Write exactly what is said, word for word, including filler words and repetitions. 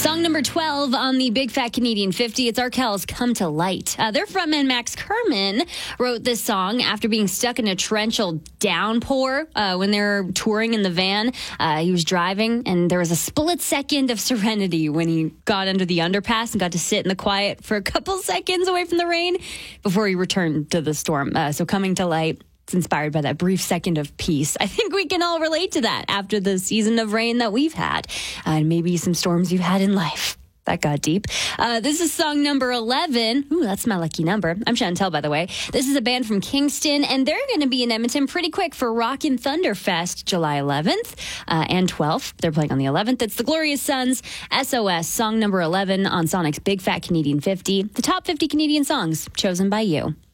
Song number twelve on the Big Fat Canadian fifty. It's Arkells' Come to Light. Uh, their frontman, Max Kerman, wrote this song after being stuck in a torrential downpour uh, when they were touring in the van. Uh, he was driving, and there was a split second of serenity when he got under the underpass and got to sit in the quiet for a couple seconds away from the rain before he returned to the storm. Uh, so Coming to Light. It's inspired by that brief second of peace. I think we can all relate to that after the season of rain that we've had, uh, and maybe some storms you've had in life. That got deep. Uh, this is song number eleven. Ooh, that's my lucky number. I'm Chantel, by the way. This is a band from Kingston, and they're going to be in Edmonton pretty quick for Rockin' Thunder Fest, July eleventh uh, and twelfth. They're playing on the eleventh. It's the Glorious Sons, S O S, song number eleven on Sonic's Big Fat Canadian fifty. The top fifty Canadian songs chosen by you.